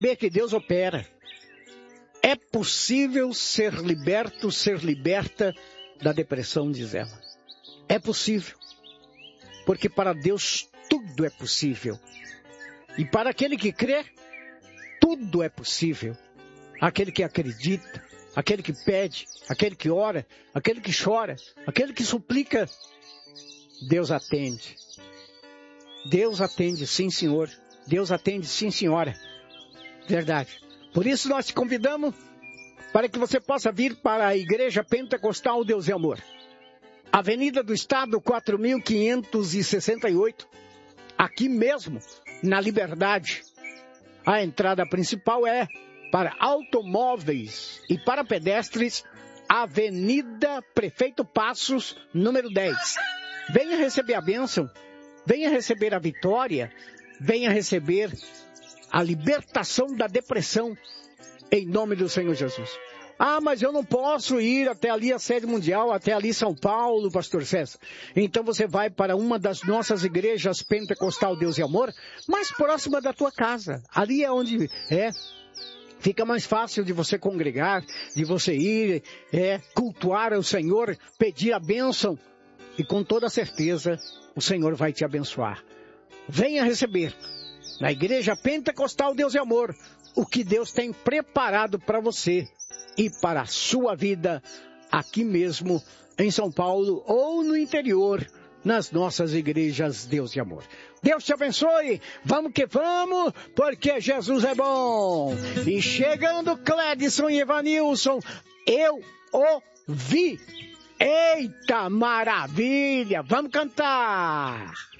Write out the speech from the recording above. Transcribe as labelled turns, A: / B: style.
A: Saber que Deus opera. É possível ser liberto, ser liberta da depressão, diz ela. É possível. Porque para Deus tudo é possível. E para aquele que crê, tudo é possível. Aquele que acredita, aquele que pede, aquele que ora, aquele que chora, aquele que suplica, Deus atende. Deus atende, sim, senhor. Deus atende, sim, senhora. Verdade. Por isso nós te convidamos para que você possa vir para a Igreja Pentecostal Deus e Amor. Avenida do Estado, 4568. Aqui mesmo, na Liberdade. A entrada principal é para automóveis e para pedestres, Avenida Prefeito Passos, número 10. Venha receber a bênção, venha receber a vitória, venha receber a libertação da depressão, em nome do Senhor Jesus. Ah, mas eu não posso ir até ali a sede mundial, até ali São Paulo, pastor César. Então você vai para uma das nossas igrejas Pentecostal Deus e Amor, mais próxima da tua casa. Ali é onde fica mais fácil de você congregar, de você ir, cultuar ao Senhor, pedir a bênção. E com toda certeza, o Senhor vai te abençoar. Venha receber, na Igreja Pentecostal Deus e Amor, o que Deus tem preparado para você e para a sua vida, aqui mesmo em São Paulo ou no interior, nas nossas igrejas Deus e Amor. Deus te abençoe, vamos que vamos, porque Jesus é bom. E chegando Clédson e Evanilson, eu ouvi. Eita maravilha, vamos cantar!